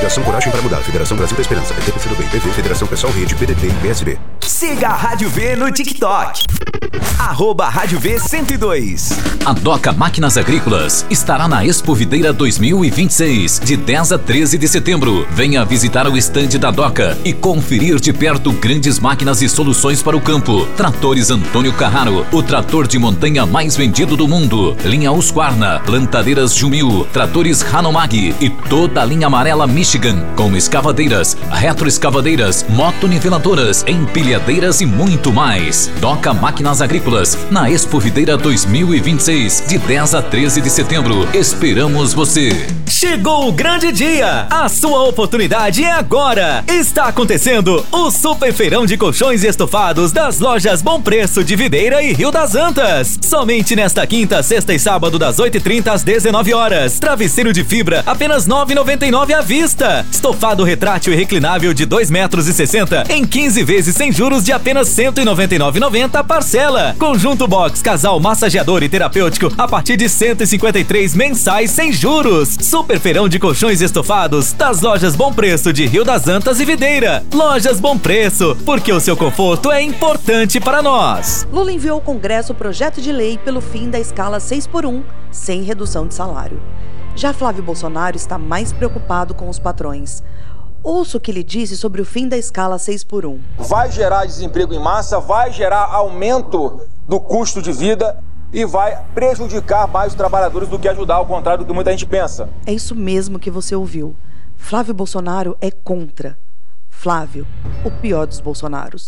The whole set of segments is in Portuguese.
Fundação Coragem para Mudar. Federação Brasil da Esperança. PT, PCdoB, PV, Federação Pessoal Rede, PDT e PSB. Siga a Rádio V no TikTok. @Rádio V 102. A Doca Máquinas Agrícolas estará na Expo Videira 2026, de 10 a 13 de setembro. Venha visitar o estande da Doca e conferir de perto grandes máquinas e soluções para o campo. Tratores Antônio Carraro, o trator de montanha mais vendido do mundo. Linha Husqvarna, plantadeiras Jumil, tratores Hanomag e toda a linha amarela Michigan, com escavadeiras, retroescavadeiras, motoniveladoras, empilhadeiras e muito mais. Doca Máquinas Agrícolas, na Expo Videira 2026, de 10 a 13 de setembro. Esperamos você! Chegou o grande dia! A sua oportunidade é agora! Está acontecendo o Super Feirão de Colchões e Estofados das lojas Bom Preço de Videira e Rio das Antas. Somente nesta quinta, sexta e sábado, das 8h30 às 19 horas. Travesseiro de fibra, apenas R$ 9,99 à vista. Estofado retrátil e reclinável de 2,60 m em 15 vezes sem juros de apenas R$ 199,90 a parcela. Conjunto box, casal, massageador e terapêutico a partir de R$ 153 mensais sem juros. Super Feirão de Colchões e Estofados das lojas Bom Preço de Rio das Antas e Videira. Lojas Bom Preço, porque o seu conforto é importante para nós. Lula enviou ao Congresso o projeto de lei pelo fim da escala 6x1, sem redução de salário. Já Flávio Bolsonaro está mais preocupado com os patrões. Ouça o que ele disse sobre o fim da escala 6x1. Vai gerar desemprego em massa, vai gerar aumento do custo de vida e vai prejudicar mais os trabalhadores do que ajudar, ao contrário do que muita gente pensa. É isso mesmo que você ouviu. Flávio Bolsonaro é contra. Flávio, o pior dos Bolsonaros.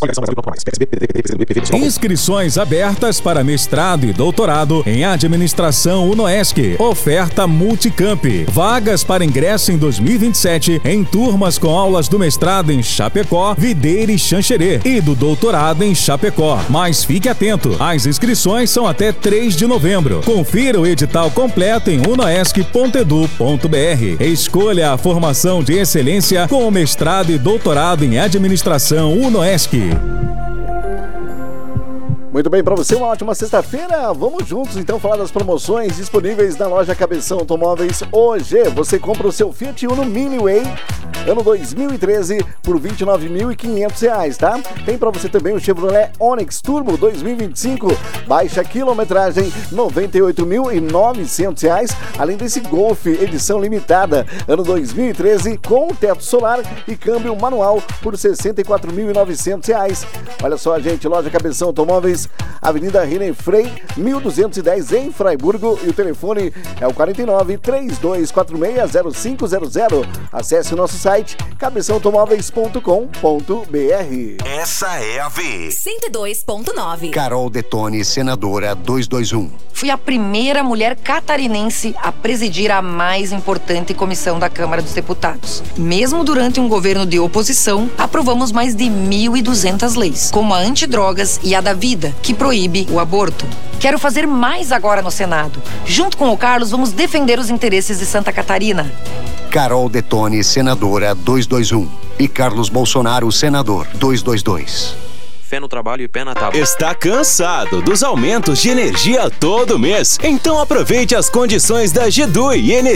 Inscrições abertas para mestrado e doutorado em administração UNOESC. Oferta Multicamp. Vagas para ingresso em 2027 em turmas com aulas do mestrado em Chapecó, Videira e Xanxerê e do doutorado em Chapecó. Mas fique atento, as inscrições são até 3 de novembro. Confira o edital completo em unoesc.edu.br. Escolha a formação de excelência com mestrado e doutorado em administração UNOESC. Muito bem, para você uma ótima sexta-feira. Vamos juntos então falar das promoções disponíveis na loja Cabeção Automóveis. Hoje você compra o seu Fiat Uno Mini Way ano 2013 por R$ 29.500, tá? Tem para você também o Chevrolet Onix Turbo 2025, baixa quilometragem, R$ 98.900, além desse Golf edição limitada ano 2013 com teto solar e câmbio manual por R$ 64.900. Olha só, gente, loja Cabeção Automóveis, Avenida René Frei, 1210 em Fraiburgo, e o telefone é o 49-3246-0500. Acesse o nosso site cabeçãoautomóveis.com.br. Essa é a V 102.9. Carol Detoni, senadora 221. Fui a primeira mulher catarinense a presidir a mais importante comissão da Câmara dos Deputados. Mesmo durante um governo de oposição, aprovamos mais de 1.200 leis, como a antidrogas e a da vida, que proíbe o aborto. Quero fazer mais agora no Senado. Junto com o Carlos, vamos defender os interesses de Santa Catarina. Carol Detoni, senadora 221. E Carlos Bolsonaro, senador 222. Fé no trabalho e pé na tábua. Está cansado dos aumentos de energia todo mês? Então aproveite as condições da GEDUI Energia.